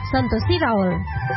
सन्तोषी Rawal.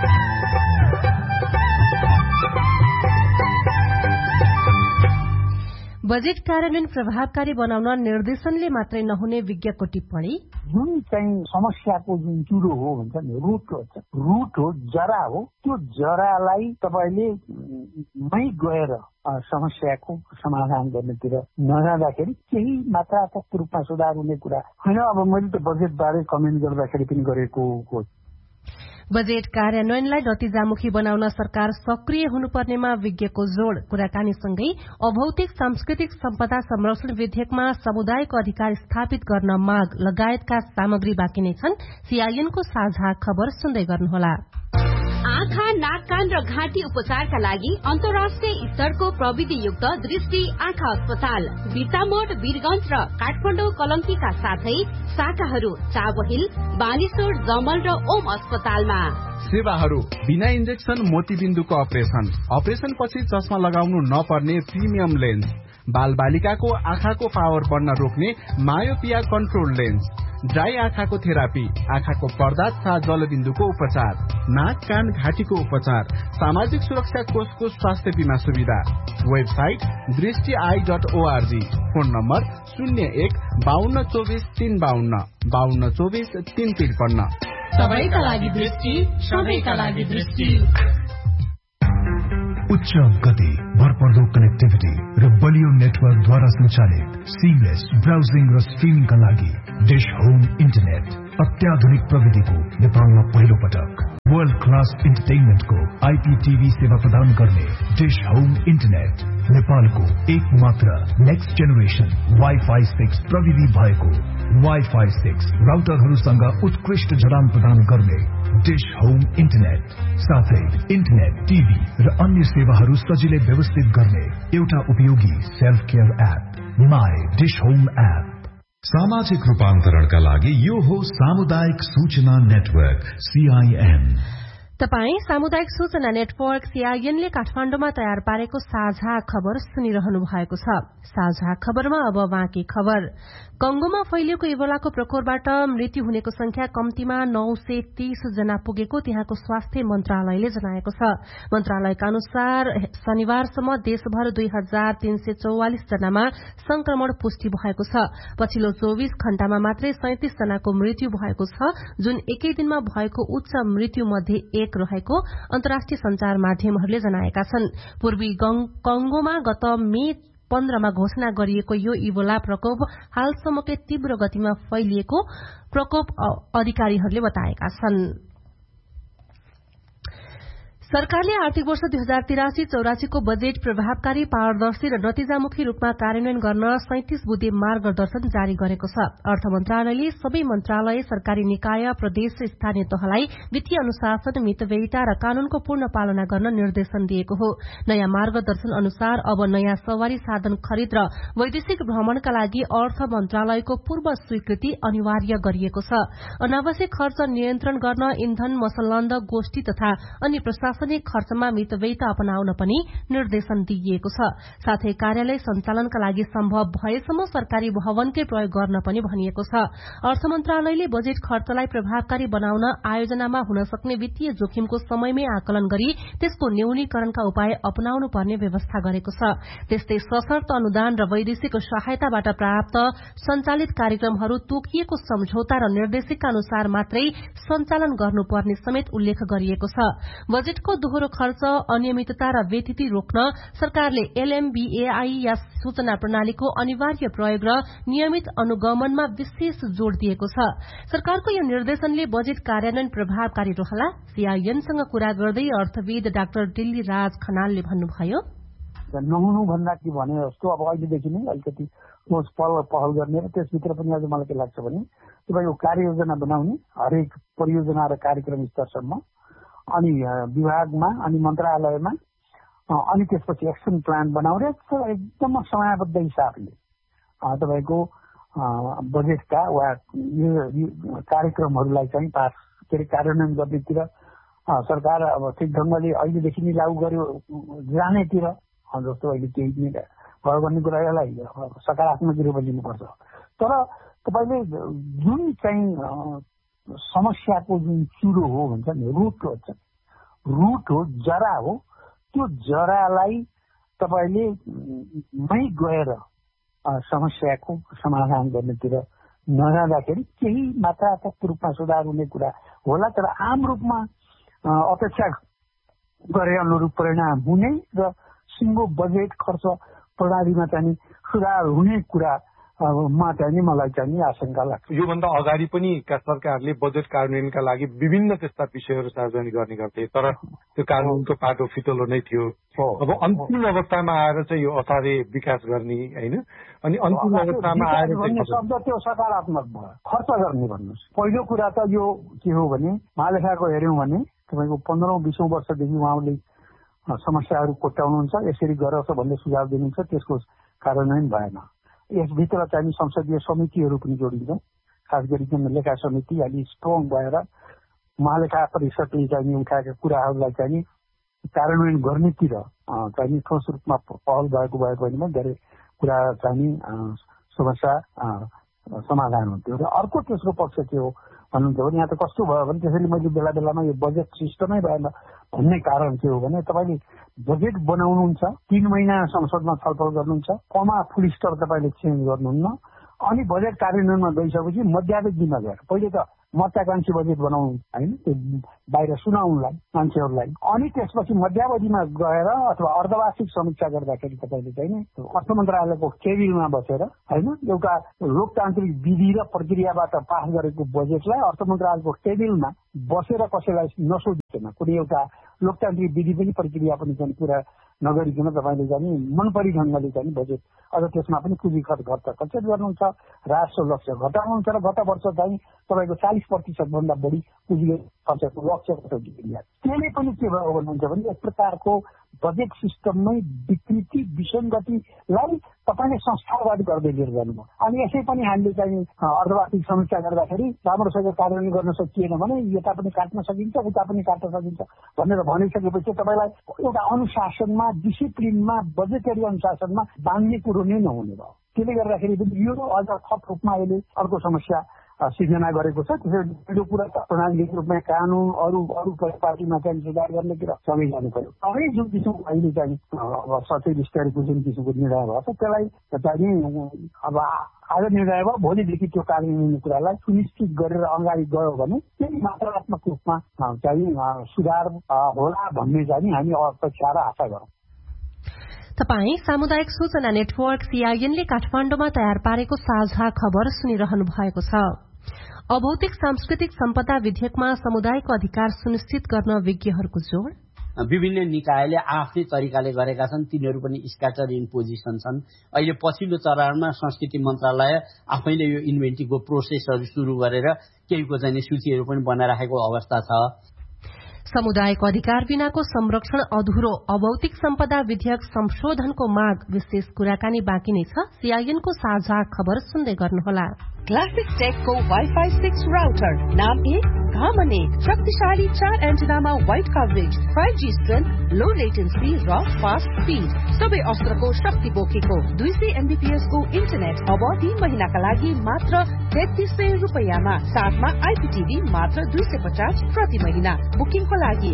Budget कार्यान्वयन प्रभावकारी बनाउन निर्देशनले मात्रै नहुने विज्ञको टिप्पणी। जुन चाहिँ समस्याको जुन चुरो हो भन्छ नि, रुट हो, जरा हो, त्यो जरालाई तपाईँले मै गएर समस्याको समाधान गर्नेतिर नजाँदाखेरि केही मात्रात्मक रूपमा सुधार हुने कुरा होइन। अब मैले त बजेट बारे कमेन्ट गर्दाखेरि पनि गरेको हो। बजेट कार्यान्वयनलाई नतिजामुखी बनाउन सरकार सक्रिय हुनुपर्नेमा विज्ञको जोड़। कुराकानीसँगै अभौतिक सांस्कृतिक सम्पदा संरक्षण विधेयकमा सामुदायिक अधिकार स्थापित गर्न माग लगायतका सामग्री बाँकी नै छन्। सीआईएनको साझा खबर सुन्दै गर्नुहोला। आँखा, नाक, कान र घाँटी उपचारका लागि अन्तर्राष्ट्रिय स्तरको प्रविधियुक्त दृष्टि आँखा अस्पताल बिर्तामोड, वीरगंज र काठमाडौँ कलंकीका साथै शाखाहरू चाबहिल, बानेश्वर, जमल र ओम अस्पतालमा। सेवाहरू बिना इन्जेक्सन मोतीबिन्दुको अपरेशन पछि चस्मा लगाउनु नपर्ने प्रिमियम लेन्स, बाल बालिकाको आँखाको पावर बढ्न रोक्ने मायोपिया कन्ट्रोल लेन्स, ड्राई आँखाको थेरापी, आँखाको पर्दा तथा जलबिन्दुको उपचार, नाक, कान, घाँटीको उपचार, सामाजिक सुरक्षा कोषको स्वास्थ्य बीमा सुविधा। वेबसाइट दृष्टि.org। Phone number 01-5224-352 5224-353। सबैका लागि दृष्टि, सबैका लागि दृष्टि। उच्च गति, भरपर्दो कनेक्टिभिटी र बलियो नेटवर्कद्वारा सञ्चालित सिमलेस ब्राउजिङ र स्ट्रिमिङका लागि डिश होम इन्टरनेट। अत्याधुनिक प्रविधिको नेपालमा पहिलो पटक वर्ल्ड क्लास इन्टरटेनमेन्टको आइपीटीभी सेवा प्रदान गर्ने डिश होम इन्टरनेट। नेपालको एक मात्र नेक्स्ट जेनेरेसन वाइफाई 6 प्रविधि भएको वाइफाई 6 राउटरहरूसँग उत्कृष्ट जडान प्रदान गर्ने डिश होम इन्टरनेट, साथै इन्टरनेट, टिभी र अन्य सेवाहरू सजिलै व्यवस्थित गर्ने एउटा उपयोगी self care app my dish home app. सामाजिक रूपान्तरणका लागि यो हो सामुदायिक सूचना नेटवर्क सीआईएन। तपाई सामुदायिक सूचना नेटवर्क सीआईएनले काठमाडौँमा तयार पारेको साझा खबर सुनिरहनु भएको छ। साझा खबरमा अब बाँकी खबर। कंगोमा फैलिएको इबोलाको प्रकोपबाट मृत्यु हुनेको संख्या कम्तीमा 930 जना पुगेको त्यहाँको स्वास्थ्य मन्त्रालयले जनाएको छ। मन्त्रालयका अनुसार शनिबारसम्म देशभर 2344 जनामा संक्रमण पुष्टि भएको छ। पछिल्लो 24 घण्टामा मात्रै 37 जनाको मृत्यु भएको छ, जुन एकै दिनमा भएको उच्च मृत्यु मध्ये एक रहेको अन्तर्राष्ट्रिय संचार माध्यमहरूले जनाएका छन्। पूर्वी कंगोमा गत मे 15 मा घोषणा गरिएको यो इबोला प्रकोप हालसम्मकै तीव्र गतिमा फैलिएको प्रकोप अधिकारीहरूले बताएका छन्। सरकारले आर्थिक वर्ष 2083-84 को बजेट प्रभावकारी, पारदर्शी र नतिजामुखी रूपमा कार्यान्वयन गर्न 37 बुँदे मार्गदर्शन जारी गरेको छ। अर्थ मन्त्रालयले सबै मन्त्रालय, सरकारी निकाय, प्रदेश र स्थानीय तहलाई वित्तीय अनुशासन, मितव्ययिता र कानूनको पूर्ण पालना गर्न निर्देशन दिएको हो। नयाँ मार्गदर्शन अनुसार अब नयाँ सवारी साधन खरिद र वैदेशिक भ्रमणका लागि अर्थ मन्त्रालयको पूर्व स्वीकृति अनिवार्य गरिएको छ। अनावश्यक खर्च नियन्त्रण गर्न इन्धन, मसलन्द, गोष्ठी तथा अन्य प्रशासनिक खर्चमा मितव्ययिता अपनाउन पनि निर्देशन दिइएको छ। साथै कार्यालय सञ्चालनका लागि सम्भव भएसम्म सरकारी भवनकै प्रयोग गर्न पनि भनिएको छ। अर्थ मन्त्रालयले बजेट खर्चलाई प्रभावकारी बनाउन आयोजनामा हुन सक्ने वित्तीय जोखिमको समयमै आकलन गरी त्यसको न्यूनीकरणका उपाय अपनाउनु पर्ने व्यवस्था गरेको छ। त्यस्तै सशर्त अनुदान र वैदेशिक सहायताबाट प्राप्त सञ्चालित कार्यक्रमहरू तोकिएको सम्झौता र निर्देशिका अनुसार मात्रै सञ्चालन गर्नुपर्ने समेत उल्लेख गरिएको छ। बजेटको दोहोरो खर्च, अनियमितता र व्यतिथि रोक्न सरकारले एलएमबीएआई या सूचना प्रणालीको अनिवार्य प्रयोग र नियमित अनुगमनमा विशेष जोड़ दिएको छ। सरकारको यो निर्देशनले बजेट कार्यान्वयन प्रभावकारी रहला। सीआईएनसँग कुरा गर्दै अर्थविद डाक्टर दिल्ली राज खनालले भन्नुभयो, नहुनु भन्दा के भने जस्तो अब अहिलेदेखि नै अलिकति ठोस पहल गर्ने र त्यसभित्र पनि अझ मलाई के लाग्छ भने तपाईँको कार्ययोजना बनाउने हरेक परियोजना र कार्यक्रम स्तरसम्म, अनि विभागमा अनि मन्त्रालयमा, अनि त्यसपछि एक्सन प्लान बनाउने एकदम समयबद्ध हिसाबले तपाईँको बजेटका वा कार्यक्रमहरूलाई चाहिँ कार्यान्वयन गर्नेतिर सरकार अब ठिक ढङ्गले अहिलेदेखि नै लागू गर्यो जानेतिर जस्तो अहिले केही पनि भयो भन्ने कुरा यसलाई सकारात्मक रूपमा लिनुपर्छ। तर तपाईँले जुन चाहिँ समस्याको जुन चुरो हो भन्छ नि, रुट हो, जरा हो, त्यो जरालाई तपाईँले मै गएर समस्याको समाधान गर्नेतिर नजाँदाखेरि केही मात्रात्मक रूपमा सुधार हुने कुरा होला, तर आम रूपमा अपेक्षा गरे अनुरूप परिणाम हुने र सिङ्गो बजेट खर्च प्रणालीमा चाहिँ सुधार हुने कुरा मा चाहिँ मलाई चाहिँ आशंका लाग्छ। योभन्दा अगाडि पनि सरकारले बजेट कार्यान्वयनका लागि विभिन्न त्यस्ता विषयहरू सार्वजनिक गर्ने गर्थे, तर त्यो कानूनको पाटो फितलो नै थियो। अब अन्तिम अवस्थामा आएर चाहिँ यो असारे विकास गर्ने होइन, अनि अन्तिम अवस्थामा आएर शब्द त्यो सकारात्मक भयो, खर्च गर्ने भन्नुहोस्। पहिलो कुरा त यो के हो भने महालेखाको हेऱ्यौँ भने तपाईँको 15औं-20औं वर्षदेखि उहाँले समस्याहरू कोट्याउनुहुन्छ, यसरी गर भन्ने सुझाव दिनुहुन्छ, त्यसको कार्यान्वयन भएन। यसभित्र चाहिँ संसदीय समितिहरू पनि जोडिन्छ, खास गरिकन लेखा समिति अलि स्ट्रङ भएर महालेखा परिषदले चाहिँ उठाएका कुराहरूलाई चाहिँ कार्यान्वयन गर्नेतिर चाहिँ ठोस रूपमा पहल भएको भए पनि धेरै कुरा चाहिँ समस्या समाधान हुन्थ्यो। र अर्को तेस्रो पक्ष के हो भन्नुहुन्छ भने यहाँ त कस्तो भयो भने त्यसैले मैले बेला बेलामा यो बजेट सिस्टमै भएन भन्ने कारण के हो भने तपाईँले बजेट बनाउनुहुन्छ, 3 महिना संसदमा छलफल गर्नुहुन्छ, कमा फुल स्टप तपाईँले चेन्ज गर्नुहुन्न, अनि बजेट कार्यान्वयनमा गइसकेपछि मध्यावधिमा गएर पहिले त महत्वाकांक्षी बजेट बनाउनु होइन, त्यो बाहिर सुनाउनुलाई मान्छेहरूलाई, अनि त्यसपछि मध्यावधिमा गएर अथवा अर्धवार्षिक समीक्षा गर्दाखेरि तपाईँले चाहिँ अर्थ मन्त्रालयको टेबिलमा बसेर होइन एउटा लोकतान्त्रिक विधि र प्रक्रियाबाट पास गरेको बजेटलाई अर्थ मन्त्रालयको टेबिलमा बसेर कसैलाई नसोधिकन कुनै एउटा लोकतान्त्रिक विधि पनि प्रक्रिया पनि चाहिँ पुरा नगरिकन तपाईँले चाहिँ मनपरी ढङ्गले चाहिँ बजेट अझ त्यसमा पनि पुँजी खर्च खर्चेट गर्नुहुन्छ, राजस्व लक्ष्य घटाउनुहुन्छ र गत वर्ष चाहिँ तपाईँको 40% भन्दा बढी पुँजी खर्चको लक्ष्य कटौती गरिएको। त्यसले पनि के भयो भन्नुहुन्छ भने एक प्रकारको बजेट सिस्टममै विकृति विसङ्गतिलाई तपाईँले संस्थागत गर्दै लिएर जानुभयो। अनि यसै पनि हामीले चाहिँ अर्धवार्षिक समीक्षा गर्दाखेरि राम्रोसँग कार्यान्वयन गर्न सकिएन भने यता पनि काट्न सकिन्छ उता पनि काट्न सकिन्छ भनेर भनिसकेपछि तपाईँलाई एउटा अनुशासनमा, डिसिप्लिनमा, बजेटरी अनुशासनमा बाँध्ने कुरो नै नहुने भयो। त्यसले गर्दाखेरि पनि यो अझ थप रूपमा अहिले अर्को समस्या सिर्जना गरेको छ। त्यसैले कुरा त प्रणालीगत रूपमा कानून अरू पार्टीमा चाहिँ सुधार गर्ने कुरा सबै जानु पर्यो। सबै जुन किसिमको अहिले चाहिँ अब सचेत स्तरको जुन किसिमको निर्णय भएको छ त्यसलाई चाहिँ अब आज निर्णय भयो, भोलिदेखि त्यो कार्यान्वयन कुरालाई सुनिश्चित गरेर अगाडि गयो भने त्यही मात्रात्मक रूपमा चाहिँ सुधार होला भन्ने चाहिँ हामी अपेक्षा र आशा गरौँ। तपाई सामुदायिक सूचना नेटवर्क सीआईएनले काठमाडौँमा तयार पारेको साझा खबर सुनिरहनु भएको छ। अभौतिक सांस्कृतिक सम्पदा विधेयकमा समुदायको अधिकार सुनिश्चित गर्न विज्ञहरूको जोड़। विभिन्न निकायले आफ्नै तरिकाले गरेका छन्, तिनीहरू पनि स्क्याटर इन पोजिसन छन्। अहिले पछिल्लो चरणमा संस्कृति मन्त्रालय आफैले यो इन्भेन्टिङको प्रोसेसहरू सुरु गरेर केहीको चाहिँ सूचीहरू पनि बनाइराखेको अवस्था छ। समुदायको अधिकार बिनाको संरक्षण अधुरो, अभौतिक सम्पदा विधेयक संशोधनको माग, विशेष कुराकानी बाँकी नै छ। सीआईएनको साझा खबर सुन्दै गर्नुहोला। क्लासिक टेकको वाइफाई 6 राउटर, नाम 1, घामन 1, शक्तिशाली 4 एन्टेनामा वाइड कभरेज, 5G स्ट्रेन्थ, लो लेटेन्सी र फास्ट स्पीड, सबै अस्त्रको शक्ति बोकेको 200 MBPS को इन्टरनेट अब 3 महिनाका लागि मात्र 3300 रुपैयाँमा, साथमा आइपीटीभी मात्र 250 प्रति महिना। बुकिङको लागि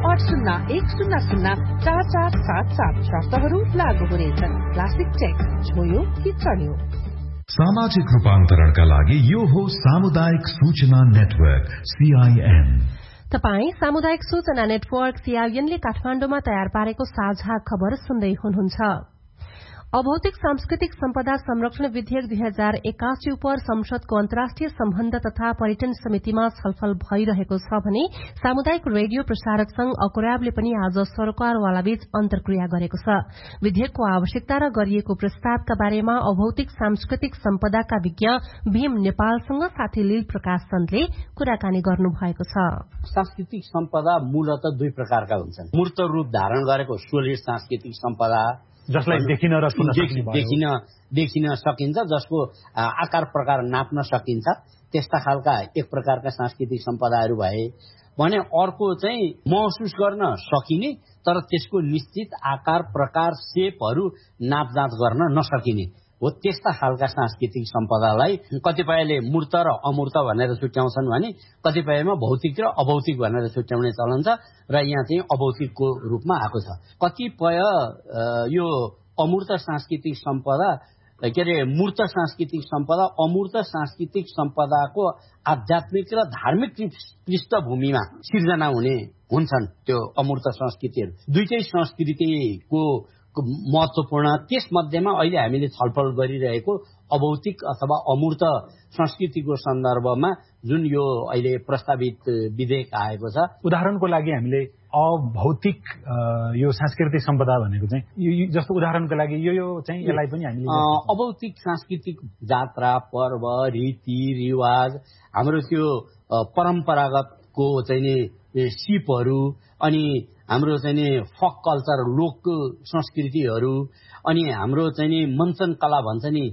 9801004477, शर्तहरू लागू हुनेछन्। क्लासिक टेक, छोयो कि चल्यो। सामाजिक रूपान्तरणका लागि यो हो सामुदायिक सूचना नेटवर्क सीआईएन। तपाई सामुदायिक सूचना नेटवर्क सीआईएनले काठमाडौँमा तयार पारेको साझा खबर सुन्दै हुनुहुन्छ। अभौतिक सांस्कृतिक सम्पदा संरक्षण विधेयक 2081 उप संसदको अन्तर्राष्ट्रिय सम्बन्ध तथा पर्यटन समितिमा छलफल भइरहेको छ भने सामुदायिक रेडियो प्रसारक संघ अकोराबले पनि आज सरकारवालाबीच अन्तर्क्रिया गरेको छ। विधेयकको आवश्यकता र गरिएको प्रस्तावका बारेमा अभौतिक सांस्कृतिक सम्पदाका विज्ञ भीम नेपालसँग साथी लील प्रकाश चन्दले कुराकानी गर्नुभएको छ। सांस्कृतिक सम्पदा मूलत 2 प्रकारका हुन्छन्। मूर्त रूप धारण गरेको सोलिड सांस्कृतिक सम्पदा जसलाई देखिन र देखिन सकिन्छ, जसको आकार प्रकार नाप्न सकिन्छ, त्यस्ता खालका एक प्रकारका सांस्कृतिक सम्पदाहरू भए भने अर्को चाहिँ महसुस गर्न सकिने तर त्यसको निश्चित आकार प्रकार सेपहरू नापजाँच गर्न नसकिने हो त्यस्ता खालका सांस्कृतिक सम्पदालाई कतिपयले मूर्त र अमूर्त भनेर छुट्याउँछन् भने कतिपयमा भौतिक र अभौतिक भनेर छुट्याउने चलन छ र यहाँ चाहिँ अभौतिकको रूपमा आएको छ। कतिपय यो अमूर्त सांस्कृतिक सम्पदा के अरे मूर्त सांस्कृतिक सम्पदा अमूर्त सांस्कृतिक सम्पदाको आध्यात्मिक र धार्मिक पृष्ठभूमिमा सिर्जना हुने हुन्छन्। त्यो अमूर्त संस्कृतिहरू दुईटै संस्कृतिको महत्वपूर्ण, त्यस मध्येमा अहिले हामीले छलफल गरिरहेको अभौतिक अथवा अमूर्त संस्कृतिको सन्दर्भमा जुन यो अहिले प्रस्तावित विधेयक आएको छ, उदाहरणको लागि हामीले अभौतिक यो सांस्कृतिक सम्पदा भनेको चाहिँ जस्तो उदाहरणको लागि यो चाहिँ यसलाई पनि हामीले अभौतिक सांस्कृतिक जात्रा पर्व रीति रिवाज हाम्रो त्यो परम्परागतको चाहिँ सिपहरू अनि हाम्रो चाहिँ फक कल्चर लोक संस्कृतिहरू अनि हाम्रो चाहिँ मञ्चन कला भन्छ नि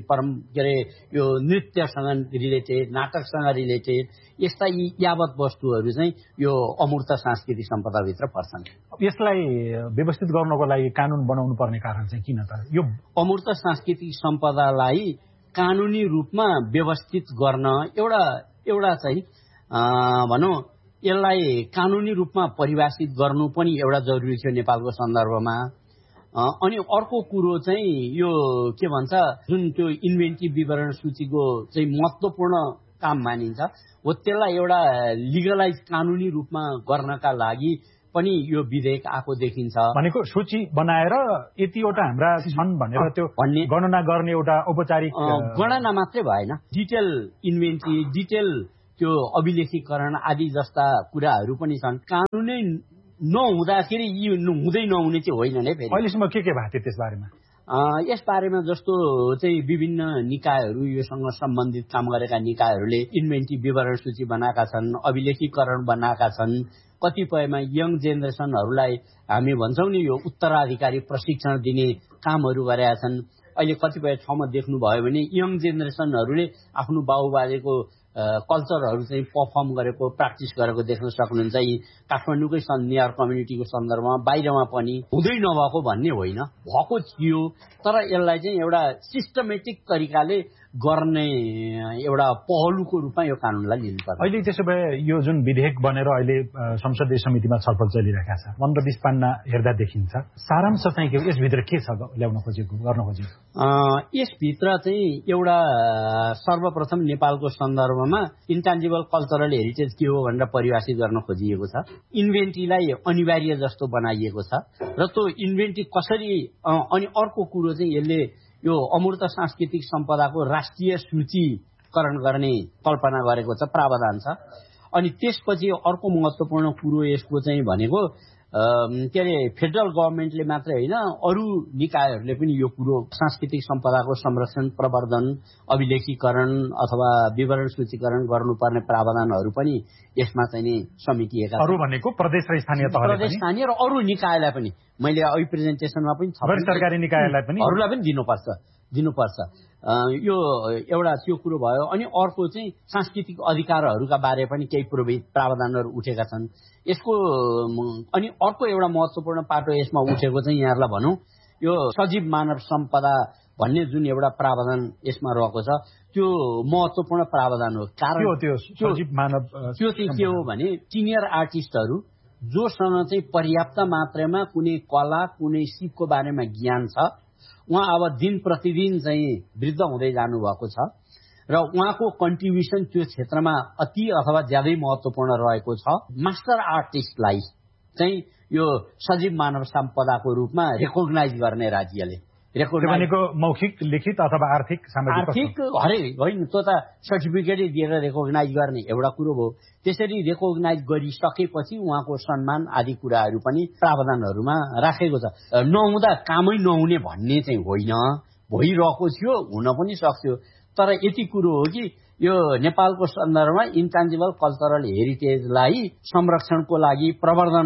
के अरे यो नृत्यसँग रिलेटेड नाटकसँग रिलेटेड यस्ता यावत वस्तुहरू चाहिँ यो अमूर्त सांस्कृतिक सम्पदाभित्र पर्छन्। यसलाई व्यवस्थित गर्नको लागि कानून बनाउनु पर्ने कारण चाहिँ किन त? यो अमूर्त सांस्कृतिक सम्पदालाई कानूनी रूपमा व्यवस्थित गर्न एउटा चाहिँ भनौँ यसलाई कानूनी रूपमा परिभाषित गर्नु पनि एउटा जरुरी थियो नेपालको सन्दर्भमा। अनि अर्को कुरो चाहिँ यो के भन्छ जुन त्यो इन्भेन्टिभ विवरण सूचीको चाहिँ महत्त्वपूर्ण काम मानिन्छ हो त्यसलाई एउटा लिगलाइज कानूनी रूपमा गर्नका लागि पनि यो विधेयक आएको देखिन्छ। भनेको सूची बनाएर यतिवटा हाम्रा छन् भनेर त्यो गणना गर्ने एउटा औपचारिक गणना मात्रै भएन, डिटेल इन्भेन्ट्री डिटेल त्यो अभिलेखीकरण आदि जस्ता कुराहरू पनि छन्। कानूनै नहुँदाखेरि यी हुँदै नहुने चाहिँ होइन नै। फेरि अहिलेसम्म के भएको थियो त्यस बारेमा? यस बारेमा जस्तो चाहिँ विभिन्न निकायहरू योसँग सम्बन्धित काम गरेका निकायहरूले इन्भेन्टिभ विवरण सूची बनाएका छन्, अभिलेखीकरण बनाएका छन्। कतिपयमा यङ जेनेरेसनहरूलाई हामी भन्छौँ नि यो उत्तराधिकारी प्रशिक्षण दिने कामहरू गरेका छन्। अहिले कतिपय ठाउँमा देख्नुभयो भने यङ जेनेरेसनहरूले आफ्नो बाबुबाजेको कल्चरहरू चाहिँ पर्फर्म गरेको प्र्याक्टिस गरेको देख्न सक्नुहुन्छ। यी काठमाडौँकै नेवार कम्युनिटीको सन्दर्भमा बाहिरमा पनि हुँदै नभएको भन्ने होइन, भएको थियो, तर यसलाई चाहिँ एउटा सिस्टमेटिक तरिकाले गर्ने एउटा पहलुको रूपमा यो कानूनलाई लिनुपर्छ। अहिले त्यसो भए यो जुन विधेयक बनेर अहिले संसदीय समितिमा छलफल चलिरहेका छ 15-20 पान्ना हेर्दा देखिन्छ, सारांश चाहिँ के यसभित्र के छ ल्याउन खोजेको गर्न खोजेको? यसभित्र चाहिँ एउटा सर्वप्रथम नेपालको सन्दर्भमा इन्टान्जिबल कल्चरल हेरिटेज के हो भनेर परिभाषित गर्न खोजिएको छ। इन्भेन्ट्रीलाई अनिवार्य जस्तो बनाइएको छ र त्यो इन्भेन्ट्री कसरी अनि अर्को कुरो चाहिँ यसले यो अमूर्त सांस्कृतिक सम्पदाको राष्ट्रिय सूचीकरण गर्ने कल्पना गरेको छ, प्रावधान छ। अनि त्यसपछि अर्को महत्त्वपूर्ण कुरो यसको चाहिँ भनेको के अरे फेडरल गभर्मेन्टले मात्रै होइन अरू निकायहरूले पनि यो कुरो सांस्कृतिक सम्पदाको संरक्षण प्रवर्धन अभिलेखीकरण अथवा विवरण सूचीकरण गर्नुपर्ने प्रावधानहरू पनि यसमा चाहिँ नि समेटिएका छन्। अरू भनेको प्रदेश र स्थानीय तहले प्रदेश स्थानीय र अरू निकायलाई पनि मैले अघि प्रेजेन्टेसनमा पनि सरकारी निकायलाई पनि अरूलाई पनि दिनुपर्छ। यो एउटा त्यो कुरो भयो। अनि अर्को चाहिँ सांस्कृतिक अधिकारहरूका बारे पनि केही प्रावधानहरू उठेका छन् यसको। अनि अर्को एउटा महत्त्वपूर्ण पाटो यसमा उठेको चाहिँ यहाँहरूलाई भनौँ यो सजीव मानव सम्पदा भन्ने जुन एउटा प्रावधान यसमा रहेको छ त्यो महत्त्वपूर्ण प्रावधान हो। कारण त्यो चाहिँ के हो भने सिनियर आर्टिस्टहरू जोसँग चाहिँ पर्याप्त मात्रामा कुनै कला कुनै सिपको बारेमा ज्ञान छ, उहाँ अब दिन प्रतिदिन चाहिँ वृद्ध हुँदै जानुभएको छ र उहाँको कन्ट्रिब्युसन त्यो क्षेत्रमा अति अथवा ज्यादै महत्त्वपूर्ण रहेको छ। मास्टर आर्टिस्टलाई चाहिँ यो सजीव मानव सम्पदाको रूपमा रेकग्नाइज गर्ने राज्यले भनेको मौखिक लिखित अथवा आर्थिक हरेक होइन, त्यो त सर्टिफिकेटै दिएर रेकग्नाइज गर्ने एउटा कुरो हो। त्यसरी रेकग्नाइज गरिसकेपछि उहाँको सम्मान आदि कुराहरू पनि प्रावधानहरूमा राखेको छ। नहुँदा कामै नहुने भन्ने चाहिँ होइन, भइरहेको थियो, हुन पनि सक्थ्यो। तर यति कुरो हो कि यो नेपालको सन्दर्भमा इन्टान्जिबल कल्चरल हेरिटेजलाई संरक्षणको लागि प्रवर्धन